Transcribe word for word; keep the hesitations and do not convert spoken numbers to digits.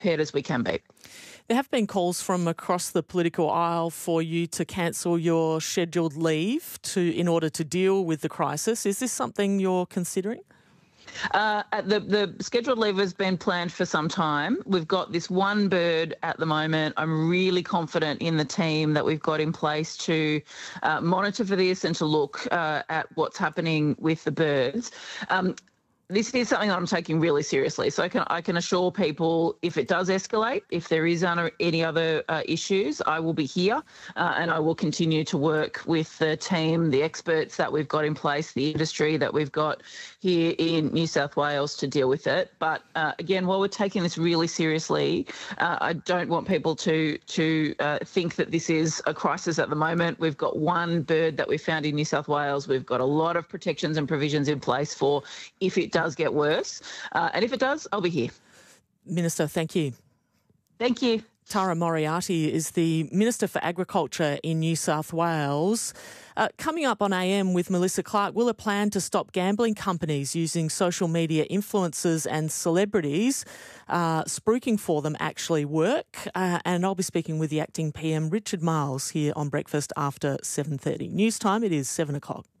prepared as we can be. There have been calls from across the political aisle for you to cancel your scheduled leave to in order to deal with the crisis. Is this something you're considering? Uh, the, the scheduled leave has been planned for some time. We've got this one bird at the moment. I'm really confident in the team that we've got in place to uh, monitor for this and to look uh, at what's happening with the birds. Um, This is something that I'm taking really seriously. So I can I can assure people if it does escalate, if there is any other uh, issues, I will be here uh, and I will continue to work with the team, the experts that we've got in place, the industry that we've got here in New South Wales to deal with it. But uh, again, while we're taking this really seriously, uh, I don't want people to to uh, think that this is a crisis at the moment. We've got one bird that we found in New South Wales. We've got a lot of protections and provisions in place for if it does does get worse. Uh, and if it does, I'll be here. Minister, thank you. Thank you. Tara Moriarty is the Minister for Agriculture in New South Wales. Uh, coming up on A M with Melissa Clark, will a plan to stop gambling companies using social media influencers and celebrities uh, spruiking for them actually work? Uh, and I'll be speaking with the Acting P M, Richard Marles, here on Breakfast after seven thirty. News time, it is seven o'clock.